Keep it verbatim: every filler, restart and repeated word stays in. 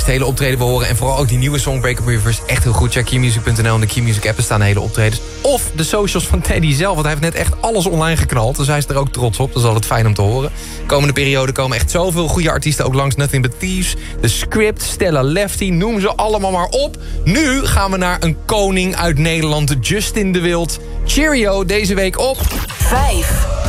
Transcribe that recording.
het hele optreden wil horen. En vooral ook die nieuwe song Breakup Reverse. Echt heel goed. Check Q Music punt n l en de Q Music app. Er staan hele optredens. Of de socials van Teddy zelf. Want hij heeft net echt alles online geknald. Dus hij is er ook trots op. Dat is altijd fijn om te horen. Komende periode komen echt zoveel goede artiesten ook langs. Nothing But Thieves, The Script, Stella Lefty. Noem ze allemaal maar op. Nu gaan we naar een koning uit Nederland. Justin de Wild. Cheerio deze week op vijf.